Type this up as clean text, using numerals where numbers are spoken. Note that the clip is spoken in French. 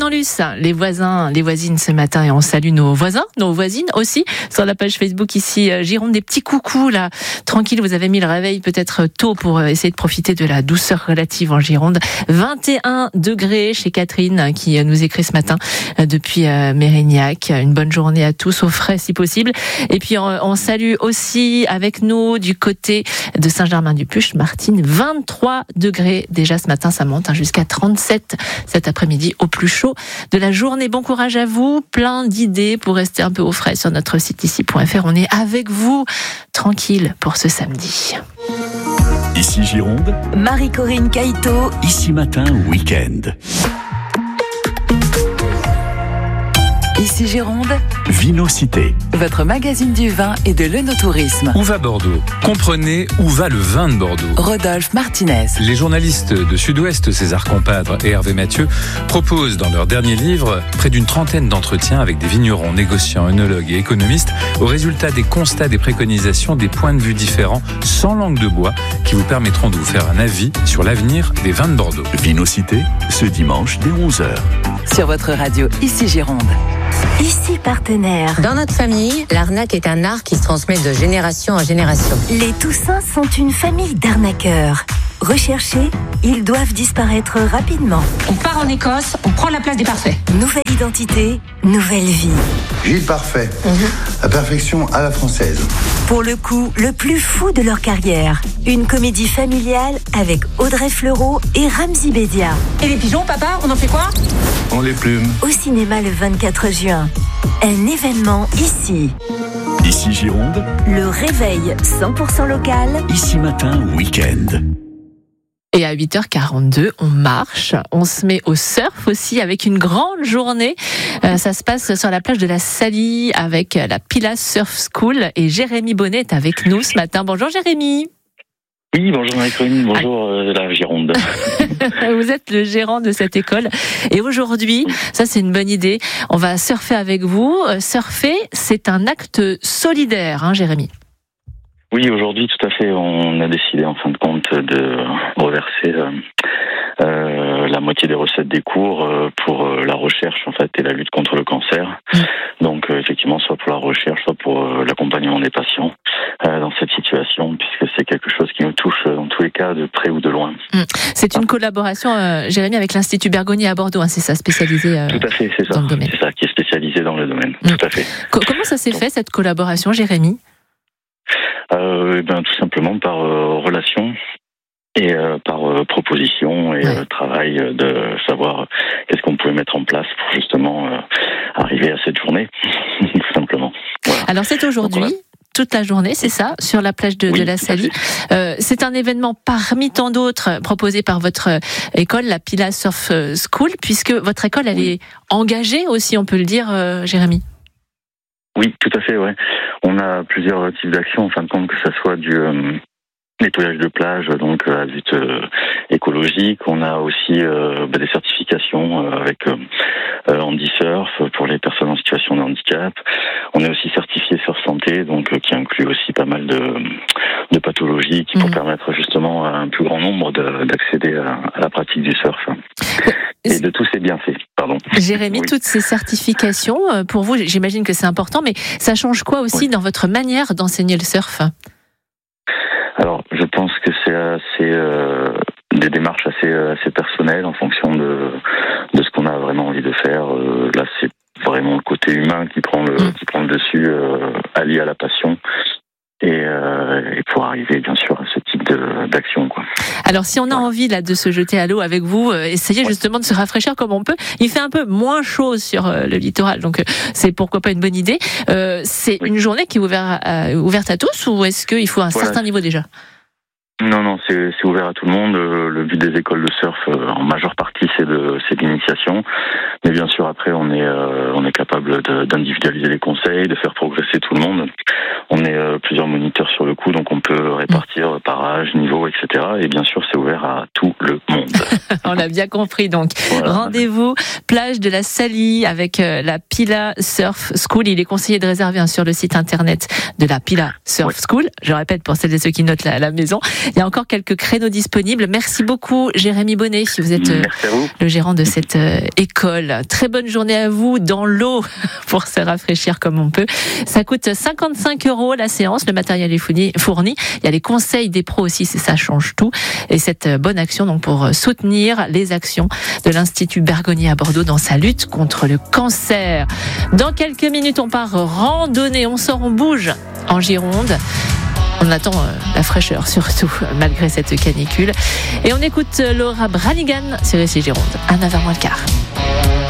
Saint-Jean-en-Luz, les voisins, les voisines ce matin, et on salue nos voisins, nos voisines aussi, sur la page Facebook ici, Gironde, des petits coucous là, tranquille, vous avez mis le réveil peut-être tôt pour essayer de profiter de la douceur relative en Gironde. 21 degrés chez Catherine qui nous écrit ce matin depuis Mérignac. Une bonne journée à tous, au frais si possible. Et puis on salue aussi avec nous du côté de Saint-Germain-du-Puch, Martine, 23 degrés déjà ce matin, ça monte jusqu'à 37 cet après-midi au plus chaud de la journée. Bon courage à vous, plein d'idées pour rester un peu au frais sur notre site ici.fr. On est avec vous, tranquille pour ce samedi. Ici Gironde, Marie-Corinne Caïto, Ici Matin Week-end. Ici Gironde, Vinocité. votre magazine du vin et de l'œnotourisme. Où va Bordeaux ? Comprenez où va le vin de Bordeaux. Rodolphe Martinez. Les journalistes de Sud-Ouest, César Compadre et Hervé Mathieu, proposent dans leur dernier livre près d'une trentaine d'entretiens avec des vignerons, négociants, œnologues et économistes au résultat des constats, des préconisations, des points de vue différents, sans langue de bois, qui vous permettront de vous faire un avis sur l'avenir des vins de Bordeaux. Vinocité, ce dimanche dès 11h. Sur votre radio Ici Gironde. Ici partenaire. Dans notre famille, l'arnaque est un art qui se transmet de génération en génération. Les Toussins sont une famille d'arnaqueurs. Recherchés, ils doivent disparaître rapidement. On part en Écosse, on prend la place des parfaits. Nouvelle identité, nouvelle vie. Gilles Parfait, la perfection à la française. Pour le coup, le plus fou de leur carrière. Une comédie familiale avec Audrey Fleurot et Ramzy Bedia. Et les pigeons, papa, on en fait quoi ? On les plume. Au cinéma le 24 juin. Un événement ici. Ici Gironde, Le réveil 100% local. Ici Matin Week-end. Et à 8h42, on marche, on se met au surf aussi avec une grande journée. Ça se passe sur la plage de la Salie avec la Pila Surf School et Jérémy Bonnet est avec nous ce matin. Bonjour Jérémy. Oui, bonjour Marie-Corinne, bonjour la Gironde. Vous êtes le gérant de cette école et aujourd'hui, ça c'est une bonne idée, on va surfer avec vous. Surfer, c'est un acte solidaire, hein Jérémy? Oui, aujourd'hui, tout à fait, on a décidé en fin de compte de reverser la moitié des recettes des cours pour la recherche en fait et la lutte contre le cancer. Donc effectivement, soit pour la recherche, soit pour l'accompagnement des patients dans cette situation, puisque c'est quelque chose qui nous touche dans tous les cas de près ou de loin. C'est une collaboration, Jérémy, avec l'Institut Bergonié à Bordeaux, hein, c'est ça, spécialisé tout à fait, c'est ça, dans le domaine. C'est ça, qui est spécialisé dans le domaine, tout à fait. Comment ça s'est fait cette collaboration, Jérémy? Tout simplement par relation et par proposition et travail de savoir qu'est-ce qu'on pouvait mettre en place pour justement arriver à cette journée, tout simplement. Voilà. Alors c'est aujourd'hui. Donc, toute la journée, c'est ça, sur la plage de la Salie. C'est un événement parmi tant d'autres proposé par votre école, la Pila Surf School, puisque votre école, elle est engagée aussi, on peut le dire, Jérémy. Oui, tout à fait, ouais. On a plusieurs types d'actions, en fin de compte, que ça soit du nettoyage de plage, donc à but écologique. On a aussi des certifications avec HandiSurf pour les personnes en situation de handicap. On est aussi certifié Surf Santé, donc qui inclut aussi pas mal de pathologies qui pour permettre justement à un plus grand nombre d'accéder à la pratique du surf. Et de tous ces bienfaits, pardon. Jérémy, toutes ces certifications, pour vous, j'imagine que c'est important, mais ça change quoi aussi dans votre manière d'enseigner le surf ? Alors, je pense que c'est assez des démarches assez personnelles en fonction de ce qu'on a vraiment envie de faire. Là, c'est vraiment le côté humain qui prend le dessus, allié à la passion. Et pour arriver bien sûr à ce type d'action, quoi. Alors si on a envie là de se jeter à l'eau avec vous, essayez justement de se rafraîchir comme on peut. Il fait un peu moins chaud sur le littoral, donc c'est pourquoi pas une bonne idée. C'est une journée qui est ouverte à tous, ou est-ce qu'il faut un certain niveau déjà? Non, c'est ouvert à tout le monde. Le but des écoles de surf, en majeure partie, c'est l'initiation. Mais bien sûr, après, on est capable d'individualiser les conseils, de faire progresser tout le monde. On est plusieurs moniteurs sur le coup, donc on peut répartir par âge, niveau, etc. Et bien sûr, c'est ouvert à tout le monde. On l'a bien compris, donc. Voilà. Rendez-vous, plage de la Salie, avec la Pila Surf School. Il est conseillé de réserver sur le site internet de la Pila Surf School. Je répète pour celles et ceux qui notent à la maison. Il y a encore quelques créneaux disponibles. Merci beaucoup, Jérémy Bonnet, si vous êtes le gérant de cette école. canicule. Très bonne journée à vous dans l'eau pour se rafraîchir comme on peut. Ça coûte 55 € la séance, le matériel est fourni. Il y a les conseils des pros aussi, ça change tout. Et cette bonne action donc pour soutenir les actions de l'Institut Bergonié à Bordeaux dans sa lutte contre le cancer. Dans quelques minutes, on part randonnée, on sort, on bouge en Gironde. On attend la fraîcheur surtout, malgré cette canicule. Et on écoute Laura Branigan sur ici Gironde, à 9h moins le quart.